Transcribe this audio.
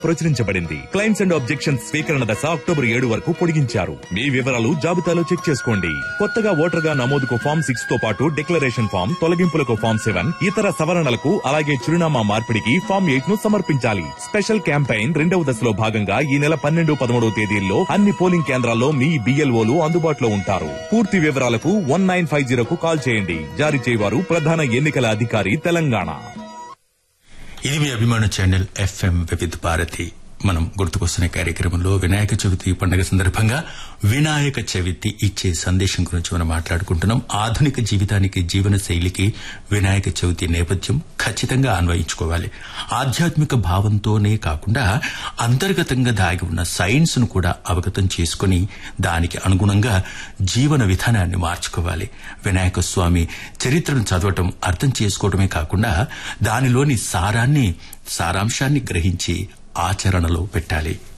ప్రచురించబడింది. Claims and objections స్వీకరణ దశ అక్టోబర్ 7 వరకు పొడిగించారు. మీ వివరాలు జాబితాలో చెక్ చేసుకోండి. కొత్తగా ఓటర్గా నమోదుకు ఫామ్ 6 తో పాటు డిక్లరేషన్ ఫామ్, తొలగింపులకు ఫామ్ 7, ఇతర సవరణలకు అలాగే చిరునామా మార్పిడికి ఫామ్ 8 ను సమర్పించాలి. స్పెషల్ క్యాంపెయిన్ 2వ దశలో భాగంగా ఈ నెల 12, 13 తేదీల్లో అన్ని పోలింగ్ కేంద్రాల్లో మీ BLOలు అందుబాటులో ఉంటారు. పూర్తి వివరాలకు 1950కు కాల్ చేయండి. జారీ చేయవారు ప్రధాన ఎన్నికల అధికారి, తెలంగాణ. ఇది మీ అభిమాన ఛానల్ FM వివిధ భారతి. మనం గుర్తుకొస్తున్న కార్యక్రమంలో వినాయక చవితి పండుగ సందర్భంగా వినాయక చవితి ఇచ్చే సందేశం గురించి మనం మాట్లాడుకుంటున్నాం. ఆధునిక జీవితానికి, జీవన శైలికి వినాయక చవితి నేపథ్యం ఖచ్చితంగా అన్వయించుకోవాలి. ఆధ్యాత్మిక భావంతోనే కాకుండా అంతర్గతంగా దాగి ఉన్న సైన్స్ ను కూడా అవగతం చేసుకుని దానికి అనుగుణంగా జీవన విధానాన్ని మార్చుకోవాలి. వినాయక స్వామి చరిత్రను చదవటం, అర్థం చేసుకోవడమే కాకుండా దానిలోని సారాంశాన్ని గ్రహించి ఆచరణలో పెట్టాలి.